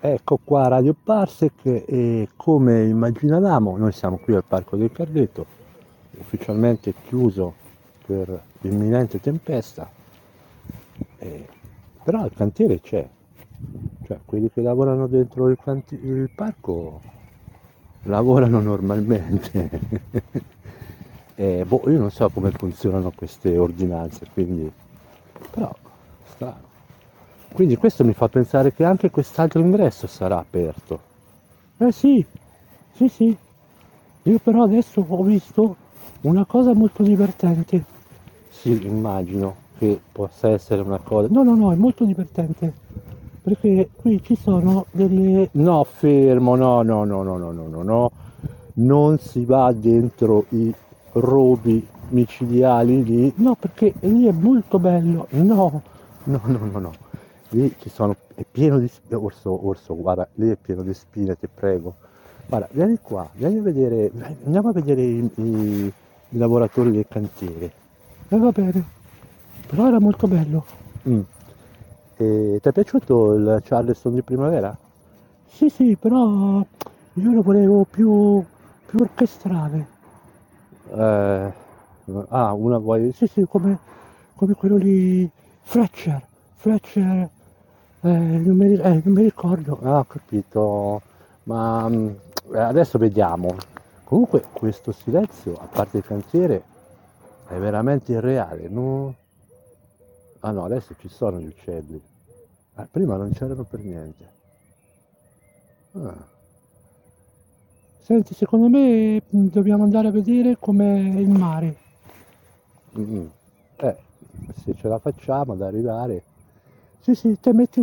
Ecco qua Radio Parsec e come immaginavamo noi siamo qui al Parco del Cardeto, ufficialmente chiuso per l'imminente tempesta, eh, però il cantiere c'è, cioè quelli che lavorano dentro il parco lavorano normalmente. Boh, io non so come funzionano queste ordinanze, quindi, però strano. Quindi questo mi fa pensare che anche quest'altro ingresso sarà aperto. Eh sì, sì, sì. Io però adesso ho visto una cosa molto divertente. Sì, immagino che possa essere una cosa. No, no, no, è molto divertente. Perché qui ci sono delle. No, fermo, no, no, no, no, no, no, no, no. Non si va dentro i rovi micidiali lì. No, perché lì è molto bello. No, no, no, no, no. Lì ci sono. È pieno di. Orso, orso, guarda, lì è pieno di spine, ti prego. Guarda, vieni qua, vieni a vedere, andiamo a vedere i lavoratori del cantiere. Va bene, però era molto bello. Mm. E ti è piaciuto il Charleston di primavera? Sì, sì, però io lo volevo più orchestrale. Eh, una vuoi? Sì, sì, come quello lì, Fletcher, non mi ricordo. Ah, ho capito, ma adesso vediamo. Comunque questo silenzio, a parte il cantiere, è veramente irreale, no? Ah no, adesso ci sono gli uccelli. Prima non c'erano per niente. Ah. Senti, secondo me dobbiamo andare a vedere com'è il mare. Mm. Eh, se ce la facciamo ad arrivare. Sì, sì, te metti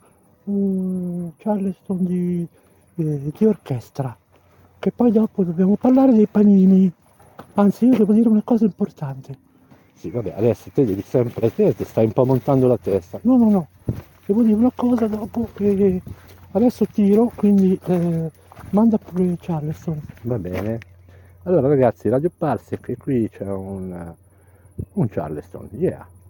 un Charleston di orchestra, che poi dopo dobbiamo parlare dei panini. Anzi, io devo dire una cosa importante. Sì, vabbè, adesso te devi sempre, te ti stai un po' montando la testa. No, no, no, devo dire una cosa dopo che adesso tiro, quindi manda pure Charleston. Va bene. Allora ragazzi, Radio Parsec, e qui c'è un Charleston, yeah.